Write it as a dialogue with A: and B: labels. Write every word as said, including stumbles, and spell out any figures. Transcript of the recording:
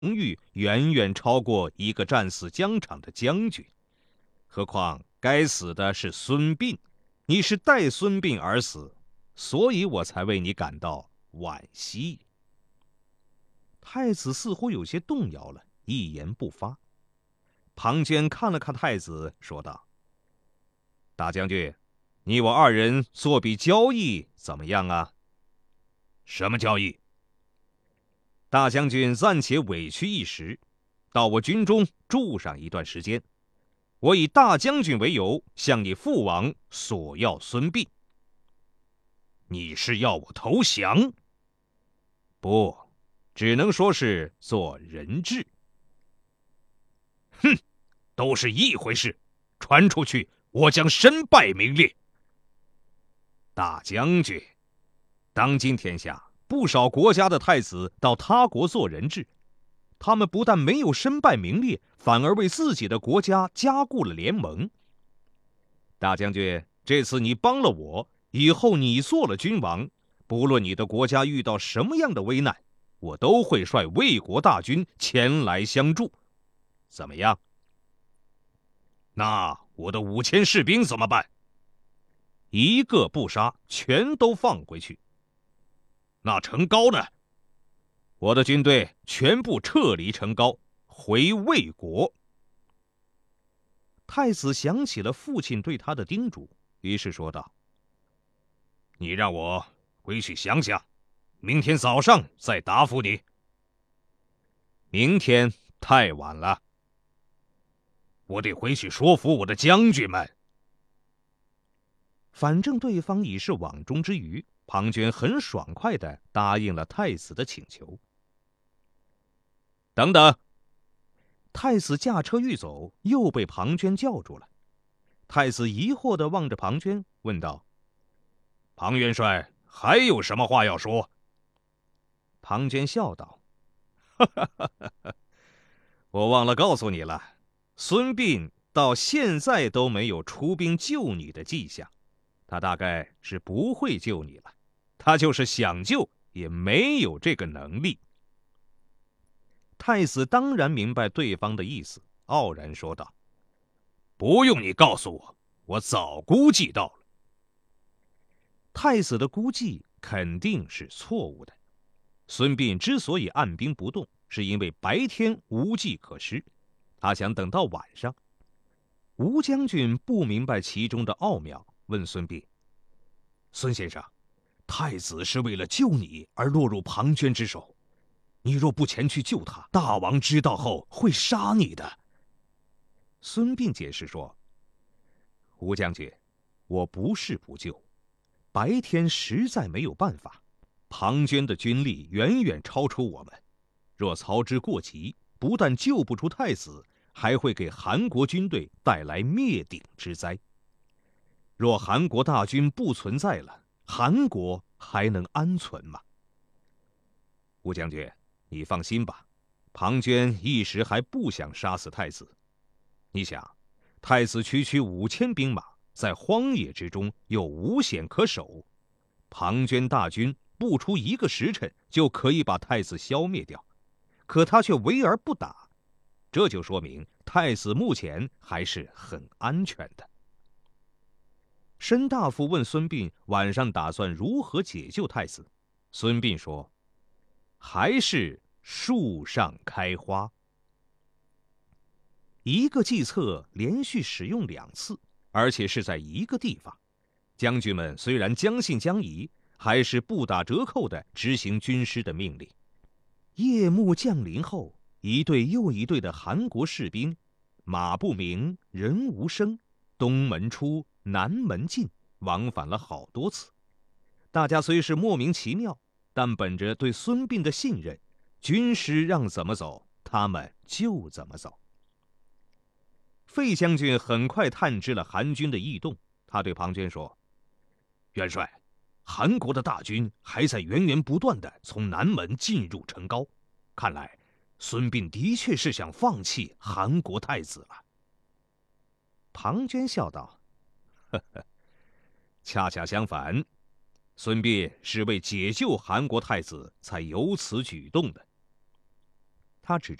A: 誉远远超过一个战死疆场的将军。何况该死的是孙膑，你是代孙膑而死，所以我才为你感到惋惜。”太子似乎有些动摇了，一言不发。庞涓看了看太子，说道：“大将军，你我二人做笔交易怎么样啊？”“
B: 什么交易？”“
A: 大将军暂且委屈一时，到我军中住上一段时间，我以大将军为由向你父王索要孙膑。”“
B: 你是要我投降？”“
A: 不，只能说是做人质。”“
B: 哼，都是一回事，传出去，我将身败名裂。”“
A: 大将军，当今天下不少国家的太子到他国做人质，他们不但没有身败名裂，反而为自己的国家加固了联盟。大将军，这次你帮了我，以后你做了君王，不论你的国家遇到什么样的危难，我都会率魏国大军前来相助，怎么样？”“
B: 那我的五千士兵怎么办？”“
A: 一个不杀，全都放回去。”“
B: 那成皋呢？”“
A: 我的军队全部撤离成皋，回魏国。”太子想起了父亲对他的叮嘱，于是说道：“
B: 你让我回去想想，明天早上再答复你。”“
A: 明天太晚了，
B: 我得回去说服我的将军们。”
A: 反正对方已是网中之鱼，庞涓很爽快地答应了太子的请求。“等等！”太子驾车欲走，又被庞涓叫住了。太子疑惑地望着庞涓，问道：“
B: 庞元帅，还有什么话要说？”
A: 庞涓笑道：“哈哈哈哈，我忘了告诉你了，孙膑到现在都没有出兵救你的迹象，他大概是不会救你了，他就是想救也没有这个能力。”太子当然明白对方的意思，傲然说道：“
B: 不用你告诉我，我早估计到了。”
A: 太子的估计肯定是错误的。孙膑之所以按兵不动，是因为白天无计可施，他想等到晚上。吴将军不明白其中的奥妙，问孙膑：“
B: 孙先生，太子是为了救你而落入庞涓之手，你若不前去救他，大王知道后会杀你的。”
A: 孙膑解释说：“吴将军，我不是不救，白天实在没有办法。庞涓的军力远远超出我们，若操之过急，不但救不出太子，还会给韩国军队带来灭顶之灾。若韩国大军不存在了，韩国还能安存吗？吴将军，你放心吧，庞涓一时还不想杀死太子。你想，太子区区五千兵马，在荒野之中又无险可守，庞涓大军不出一个时辰就可以把太子消灭掉，可他却围而不打，这就说明太子目前还是很安全的。”申大夫问孙膑晚上打算如何解救太子，孙膑说：“还是树上开花。”一个计策连续使用两次，而且是在一个地方，将军们虽然将信将疑，还是不打折扣地执行军师的命令。夜幕降临后，一队又一队的韩国士兵，马不鸣，人无声，东门出，南门进，往返了好多次。大家虽是莫名其妙，但本着对孙膑的信任，军师让怎么走，他们就怎么走。费将军很快探知了韩军的异动，他对庞涓说：“
B: 元帅，韩国的大军还在源源不断地从南门进入成皋，看来孙膑的确是想放弃韩国太子了。”
A: 庞涓笑道：“呵呵，恰恰相反，孙膑是为解救韩国太子才有此举动的。” 他只